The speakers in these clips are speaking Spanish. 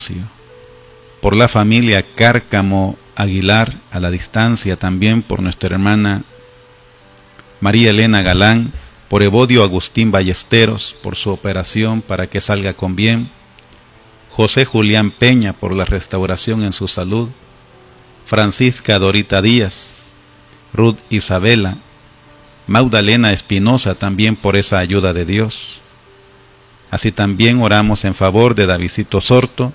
por la familia Cárcamo Aguilar, a la distancia también por nuestra hermana María Elena Galán, por Evodio Agustín Ballesteros, por su operación para que salga con bien, José Julián Peña por la restauración en su salud, Francisca Dorita Díaz, Ruth Isabela, Magdalena Espinosa también por esa ayuda de Dios. Así también oramos en favor de Davidito Sorto,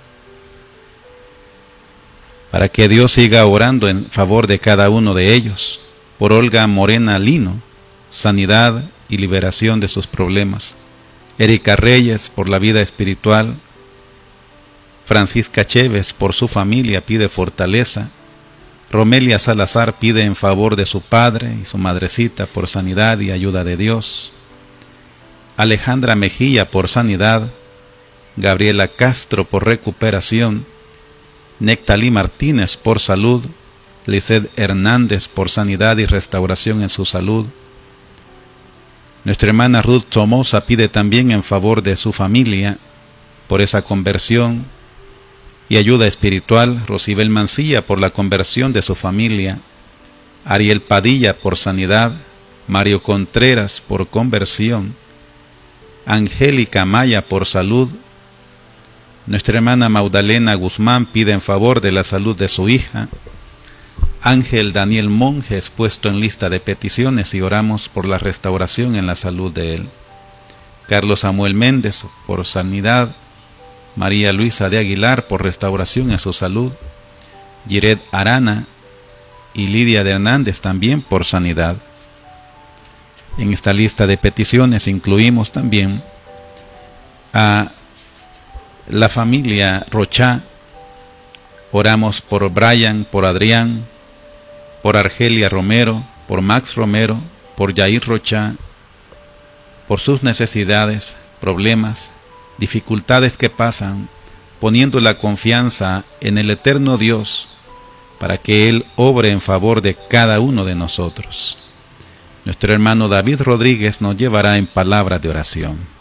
para que Dios siga orando en favor de cada uno de ellos, por Olga Morena Lino, sanidad y liberación de sus problemas, Erika Reyes por la vida espiritual, Francisca Chévez por su familia pide fortaleza, Romelia Salazar pide en favor de su padre y su madrecita por sanidad y ayuda de Dios, Alejandra Mejía por sanidad, Gabriela Castro por recuperación, Nectalí Martínez por salud, Lizeth Hernández por sanidad y restauración en su salud. Nuestra hermana Ruth Somoza pide también en favor de su familia, por esa conversión y ayuda espiritual. Rosibel Mancilla por la conversión de su familia, Ariel Padilla por sanidad, Mario Contreras por conversión, Angélica Maya por salud. Nuestra hermana Magdalena Guzmán pide en favor de la salud de su hija. Ángel Daniel Monjes puesto en lista de peticiones y oramos por la restauración en la salud de él. Carlos Samuel Méndez por sanidad. María Luisa de Aguilar por restauración en su salud. Yiret Arana y Lidia de Hernández también por sanidad. En esta lista de peticiones incluimos también a la familia Rochá. Oramos por Brian, por Adrián, por Argelia Romero, por Max Romero, por Yair Rochá, por sus necesidades, problemas, dificultades que pasan, poniendo la confianza en el eterno Dios para que Él obre en favor de cada uno de nosotros. Nuestro hermano David Rodríguez nos llevará en palabras de oración.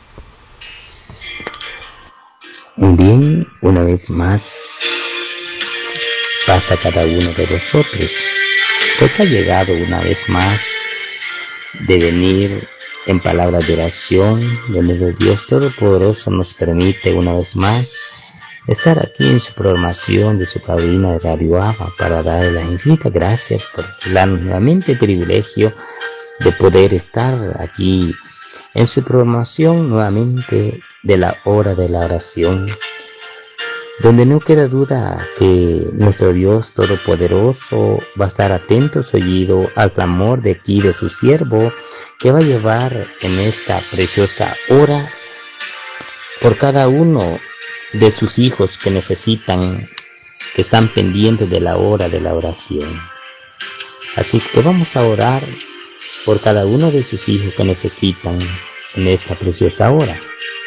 Bien, una vez más pasa cada uno de vosotros, pues ha llegado una vez más de venir en palabras de oración, donde Dios Todopoderoso nos permite una vez más estar aquí en su programación de su cabina de Radio Abba para darle las infinitas gracias por darnos nuevamente el privilegio de poder estar aquí en su programación nuevamente de la hora de la oración, donde no queda duda que nuestro Dios Todopoderoso va a estar atento su oído al clamor de aquí de su siervo, que va a llevar en esta preciosa hora por cada uno de sus hijos que necesitan, que están pendientes de la hora de la oración. Así es que vamos a orar por cada uno de sus hijos que necesitan en esta preciosa hora.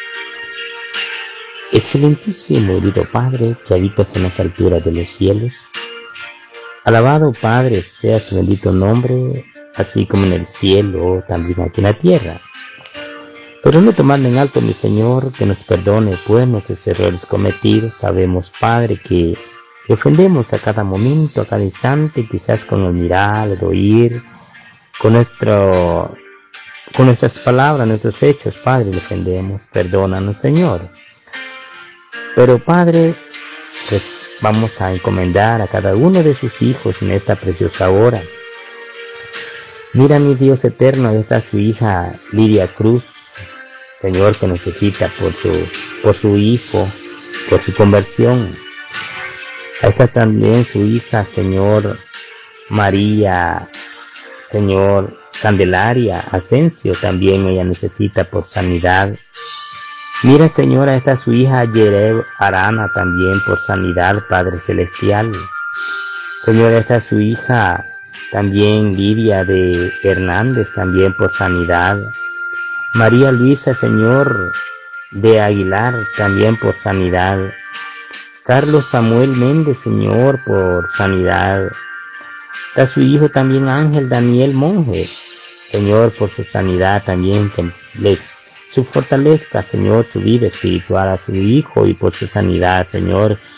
Excelentísimo y querido Padre, que habitas en las alturas de los cielos, alabado Padre sea su bendito nombre, así como en el cielo, también aquí en la tierra. Pero no tomando en alto, mi Señor, que nos perdone pues nuestros errores cometidos. Sabemos, Padre, que ofendemos a cada momento, a cada instante, quizás con el mirar, el oír, con nuestras palabras, nuestros hechos, Padre, le ofendemos. Perdónanos, Señor. Pero, Padre, pues vamos a encomendar a cada uno de sus hijos en esta preciosa hora. Mira, mi Dios eterno, ahí está su hija Lidia Cruz, Señor, que necesita por su hijo, por su conversión. Ahí está también su hija, Señor, María, Señor, Candelaria Asensio, también ella necesita por sanidad. Mira, Señor, ahí está su hija Yerev Arana, también por sanidad, Padre Celestial. Señor, ahí está su hija también Lidia de Hernández, también por sanidad. María Luisa, Señor, de Aguilar, también por sanidad. Carlos Samuel Méndez, Señor, por sanidad. Está su hijo también Ángel Daniel Monjes, Señor, por su sanidad también, que les su fortalezca, Señor, su vida espiritual a su hijo y por su sanidad, Señor.